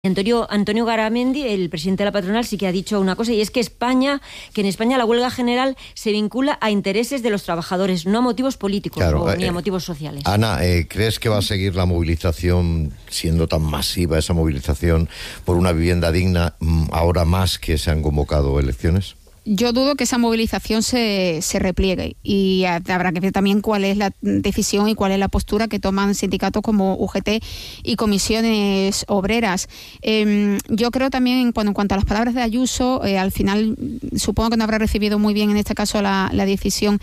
Antonio Garamendi, el presidente de la patronal, sí que ha dicho una cosa, y es que en España la huelga general se vincula a intereses de los trabajadores, no a motivos políticos ni a motivos sociales. Ana, ¿crees que va a seguir la movilización, siendo tan masiva esa movilización por una vivienda digna, ahora más que se han convocado elecciones? Yo dudo que esa movilización se repliegue, y habrá que ver también cuál es la decisión y cuál es la postura que toman sindicatos como UGT y comisiones obreras. Yo creo también, en cuanto a las palabras de Ayuso, al final supongo que no habrá recibido muy bien en este caso la decisión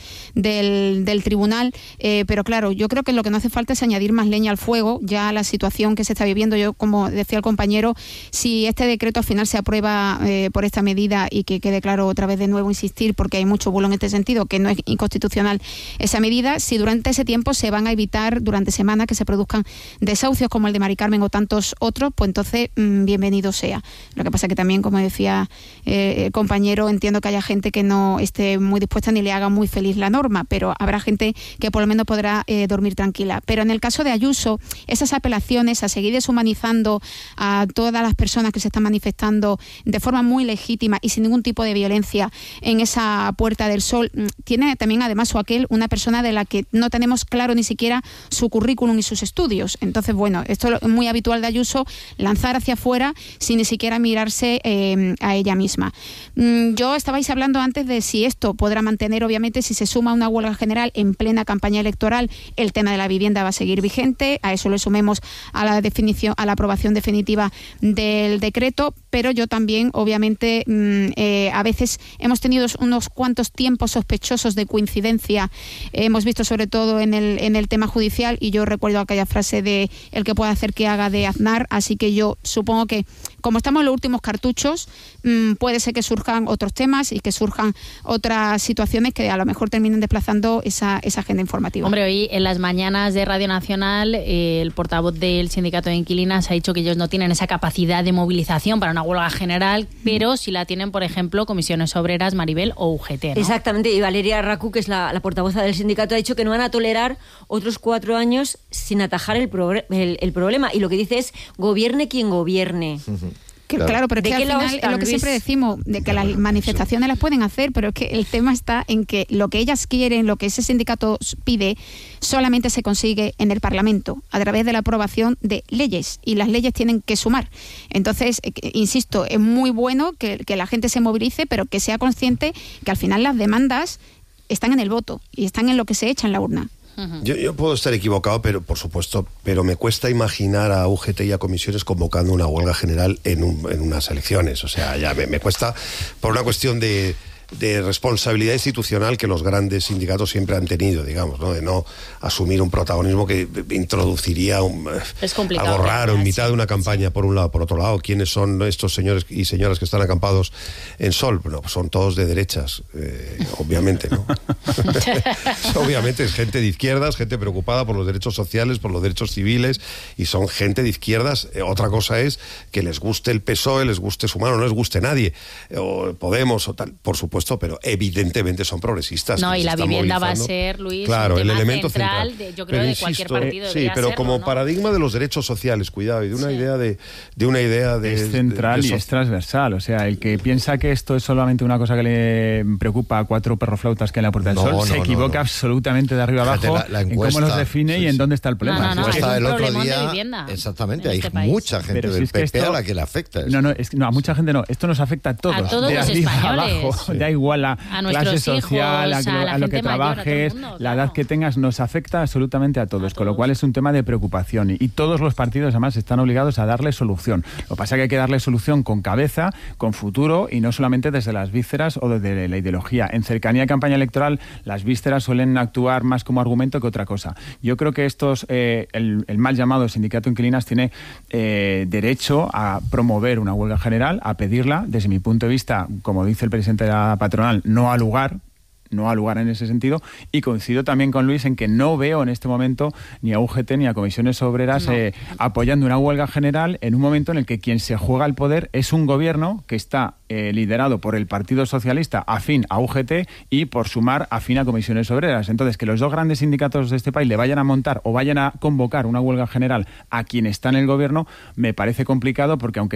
del tribunal, pero claro, yo creo que lo que no hace falta es añadir más leña al fuego. Ya la situación que se está viviendo, yo, como decía el compañero, si este decreto al final se aprueba por esta medida, y que quede claro otra vez de nuevo insistir, porque hay mucho bulo en este sentido, que no es inconstitucional esa medida, si durante ese tiempo se van a evitar durante semanas que se produzcan desahucios como el de Mari Carmen o tantos otros, pues entonces bienvenido sea. Lo que pasa que también, como decía el compañero, entiendo que haya gente que no esté muy dispuesta ni le haga muy feliz la norma, pero habrá gente que por lo menos podrá dormir tranquila. Pero en el caso de Ayuso, esas apelaciones a seguir deshumanizando a todas las personas que se están manifestando de forma muy legítima y sin ningún tipo de violencia en esa Puerta del Sol, tiene también además una persona de la que no tenemos claro ni siquiera su currículum y sus estudios. Entonces, bueno, esto es muy habitual de Ayuso, lanzar hacia afuera sin ni siquiera mirarse a ella misma. Estabais hablando antes de si esto podrá mantener, obviamente, si se suma una huelga general en plena campaña electoral, el tema de la vivienda va a seguir vigente. A eso le sumemos a la aprobación definitiva del decreto, pero yo también, obviamente, a veces hemos tenido unos cuantos tiempos sospechosos de coincidencia. Hemos visto sobre todo en el tema judicial, y yo recuerdo aquella frase de el que pueda hacer que haga de Aznar, así que yo supongo que, como estamos en los últimos cartuchos, puede ser que surjan otros temas y que surjan otras situaciones que a lo mejor terminen desplazando esa agenda informativa. Hombre, hoy en las mañanas de Radio Nacional, el portavoz del sindicato de inquilinas ha dicho que ellos no tienen esa capacidad de movilización para una huelga general, pero sí la tienen, por ejemplo, comisiones obreras, Maribel, o UGT, ¿no? Exactamente, y Valeria Racu, que es la portavoza del sindicato, ha dicho que no van a tolerar otros 4 años sin atajar el problema, y lo que dice es: gobierne quien gobierne. Claro, pero es que al final es lo que siempre decimos, de que las manifestaciones las pueden hacer, pero es que el tema está en que lo que ellas quieren, lo que ese sindicato pide, solamente se consigue en el Parlamento, a través de la aprobación de leyes, y las leyes tienen que sumar. Entonces, insisto, es muy bueno que la gente se movilice, pero que sea consciente que al final las demandas están en el voto y están en lo que se echa en la urna. Yo puedo estar equivocado, pero por supuesto, pero me cuesta imaginar a UGT y a comisiones convocando una huelga general en unas elecciones. O sea, ya me cuesta, por una cuestión de responsabilidad institucional que los grandes sindicatos siempre han tenido, digamos, ¿no? De no asumir un protagonismo que introduciría algo raro en mitad de una campaña, por un lado. Por otro lado, ¿quiénes son estos señores y señoras que están acampados en Sol? Bueno, pues son todos de derechas, obviamente, ¿no? Obviamente es gente de izquierdas, gente preocupada por los derechos sociales, por los derechos civiles, y son gente de izquierdas. Otra cosa es que les guste el PSOE, les guste Sumar, o no les guste nadie, o Podemos o tal, por supuesto, pero evidentemente son progresistas. No, y la vivienda va a ser, Luis, claro, un tema el elemento central, central. yo creo, de cualquier partido. Sí, pero como ¿no? paradigma de los derechos sociales, cuidado, y de una idea de es central y es transversal. O sea, el que piensa que esto es solamente una cosa que le preocupa a 4 perroflautas que en la Puerta del Sol, se equivoca absolutamente de arriba abajo la encuesta, en cómo los define y en dónde está el problema. El otro día, exactamente, hay mucha gente del PP a la que le afecta eso. No, a mucha gente no. Esto nos afecta a todos de los arriba españoles. Abajo. Da igual a clase social, hijos, a lo que trabajes, la edad que tengas, nos afecta absolutamente a todos, con lo cual es un tema de preocupación, y todos los partidos además están obligados a darle solución. Lo que pasa es que hay que darle solución con cabeza, con futuro, y no solamente desde las vísceras o desde la ideología. En cercanía de campaña electoral, las vísceras suelen actuar más como argumento que otra cosa. Yo creo que el mal llamado sindicato inquilinas tiene derecho a promover una huelga general, a pedirla. Desde mi punto de vista, como dice el presidente de la patronal, no ha lugar, no ha lugar en ese sentido, y coincido también con Luis en que no veo en este momento ni a UGT ni a comisiones obreras apoyando una huelga general en un momento en el que quien se juega el poder es un gobierno que está liderado por el Partido Socialista afín a UGT y por Sumar afín a comisiones obreras. Entonces, que los dos grandes sindicatos de este país le vayan a montar o vayan a convocar una huelga general a quien está en el gobierno me parece complicado, porque aunque